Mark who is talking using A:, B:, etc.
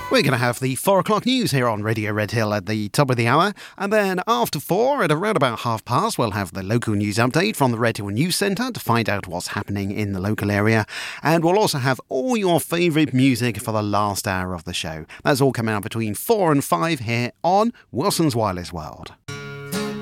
A: We're going to have the 4 o'clock news here on Radio Red Hill at the top of the hour. And then after 4, at around about past, we'll have the local news update from the Red Hill News Centre to find out what's happening in the local area. And we'll also have all your favourite music for the last hour of the show. That's all coming out between 4 and 5 here on Wilson's Wireless World.